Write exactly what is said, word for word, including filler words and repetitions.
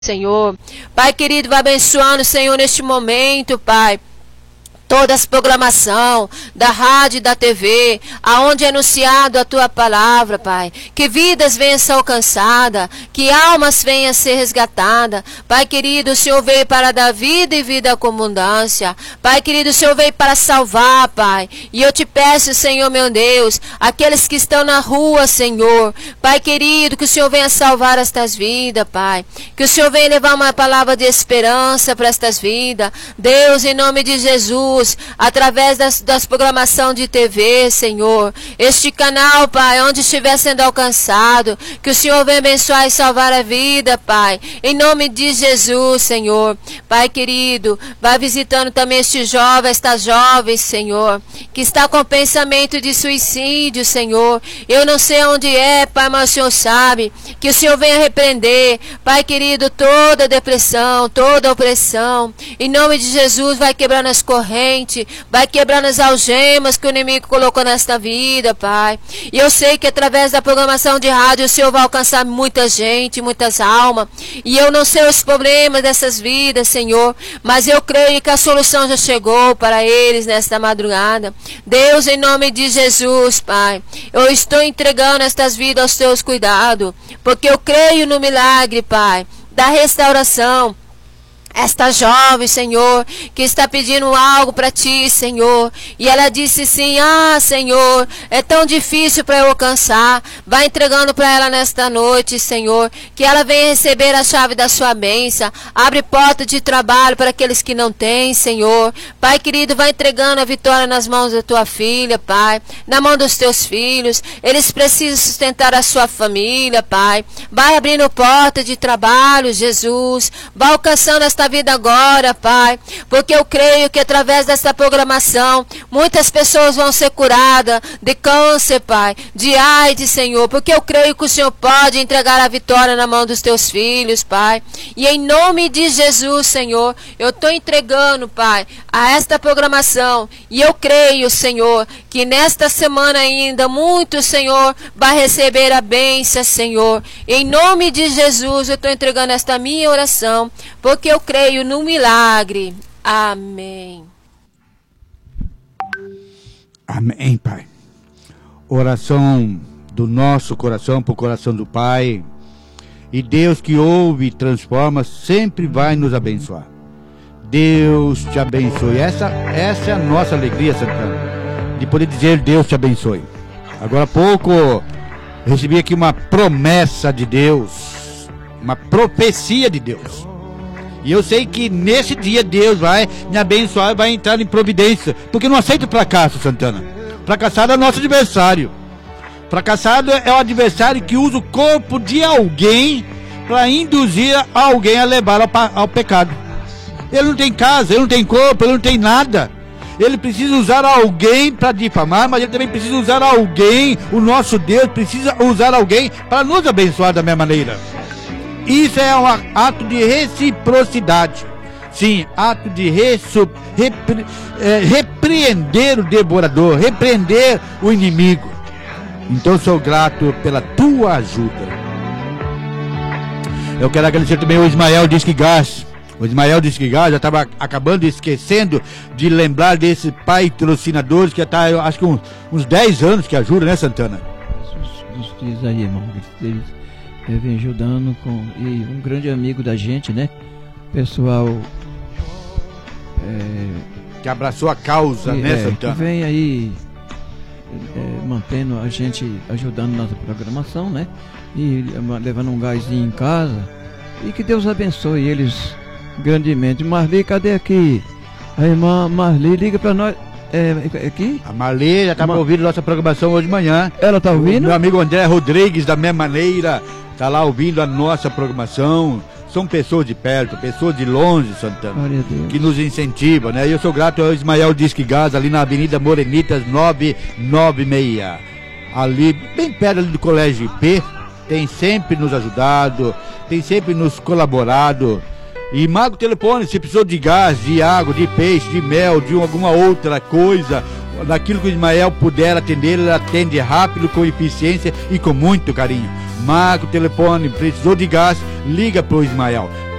Senhor. Pai querido, vai abençoando, Senhor, neste momento, Pai. Toda essa programação da rádio e da T V, aonde é anunciado a Tua palavra, Pai. Que vidas venham a ser alcançadas, que almas venham a ser resgatadas. Pai querido, o Senhor veio para dar vida e vida com abundância. Pai querido, o Senhor veio para salvar, Pai. E eu te peço, Senhor, meu Deus, aqueles que estão na rua, Senhor. Pai querido, que o Senhor venha salvar estas vidas, Pai. Que o Senhor venha levar uma palavra de esperança para estas vidas. Deus, em nome de Jesus, através das, das programação de T V, Senhor, este canal, Pai, onde estiver sendo alcançado, que o Senhor venha abençoar e salvar a vida, Pai, em nome de Jesus, Senhor. Pai querido, vai visitando também este jovem, estas jovens, Senhor, que está com pensamento de suicídio, Senhor. Eu não sei onde é, Pai, mas o Senhor sabe. Que o Senhor venha repreender, Pai querido, toda depressão, toda opressão, em nome de Jesus. Vai quebrando as correntes, vai quebrando as algemas que o inimigo colocou nesta vida, Pai. E eu sei que através da programação de rádio o Senhor vai alcançar muita gente, muitas almas. E eu não sei os problemas dessas vidas, Senhor, mas eu creio que a solução já chegou para eles nesta madrugada. Deus, em nome de Jesus, Pai, eu estou entregando estas vidas aos teus cuidados, porque eu creio no milagre, Pai, da restauração. Esta jovem, Senhor, que está pedindo algo para Ti, Senhor, e ela disse sim: ah, Senhor, é tão difícil para eu alcançar. Vai entregando para ela nesta noite, Senhor, que ela venha receber a chave da Sua bênção. Abre porta de trabalho para aqueles que não têm, Senhor. Pai querido, vai entregando a vitória nas mãos da Tua filha, Pai, na mão dos Teus filhos. Eles precisam sustentar a sua família, Pai. Vai abrindo porta de trabalho, Jesus. Vai alcançando esta vida agora, Pai, porque eu creio que através dessa programação muitas pessoas vão ser curadas de câncer, Pai, de AIDS, Senhor, porque eu creio que o Senhor pode entregar a vitória na mão dos Teus filhos, Pai. E em nome de Jesus, Senhor, eu estou entregando, Pai, a esta programação, e eu creio, Senhor, que nesta semana ainda muito, Senhor, vai receber a bênção, Senhor. Em nome de Jesus eu estou entregando esta minha oração, porque eu creio no milagre. Amém. Amém, Pai. Oração do nosso coração para o coração do Pai. E Deus que ouve e transforma sempre vai nos abençoar. Deus te abençoe. Essa, essa é a nossa alegria, Santana, de poder dizer Deus te abençoe. Agora há pouco recebi aqui uma promessa de Deus, uma profecia de Deus. E eu sei que nesse dia Deus vai me abençoar e vai entrar em providência. Porque eu não aceito fracasso, Santana. Fracassado é o nosso adversário. Fracassado é o adversário que usa o corpo de alguém para induzir alguém a levar ao, ao pecado. Ele não tem casa, ele não tem corpo, ele não tem nada. Ele precisa usar alguém para difamar, mas ele também precisa usar alguém, o nosso Deus precisa usar alguém para nos abençoar da mesma maneira. Isso é um ato de reciprocidade. Sim, ato de resu, repre, é, repreender o devorador, repreender o inimigo. Então sou grato pela tua ajuda. Eu quero agradecer também ao Ismael Disque Gás. O Ismael Disque Gás já estava acabando esquecendo de lembrar desse patrocinador que já está, acho que uns, uns dez anos que ajuda, né, Santana? Os dias aí, irmão. Eles vem ajudando com, e um grande amigo da gente, né? Pessoal é, que abraçou a causa, que, né, é, Santana? Que vem aí é, mantendo a gente, ajudando nossa programação, né? E levando um gásinho em casa. E que Deus abençoe eles grandemente. Marli, cadê aqui? A irmã Marli, liga pra nós. É, aqui? A Marli já estava Uma... ouvindo nossa programação hoje de manhã. Ela tá ouvindo? O meu amigo André Rodrigues, da mesma maneira, tá lá ouvindo a nossa programação. São pessoas de perto, pessoas de longe, Santana, que nos incentivam, né? E eu sou grato ao Ismael Disque Gás, ali na Avenida Morenitas novecentos e noventa e seis. Ali, bem perto ali do Colégio I P, tem sempre nos ajudado, tem sempre nos colaborado. E marca o telefone, se precisou de gás, de água, de peixe, de mel, de alguma outra coisa, naquilo que o Ismael puder atender, ele atende rápido, com eficiência e com muito carinho. Marca o telefone, precisou de gás, liga pro Ismael.